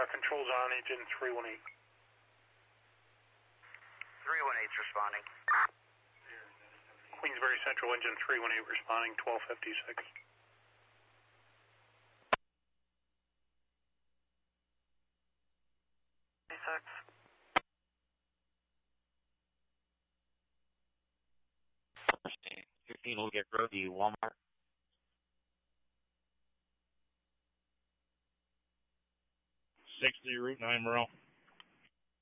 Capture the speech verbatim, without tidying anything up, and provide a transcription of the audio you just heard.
controls on, engine three one eight. three one eight's responding. Queensbury Central, engine three one eight responding, twelve fifty-six. fifteen will get Road to Walmart. sixty, Route nine, Morel.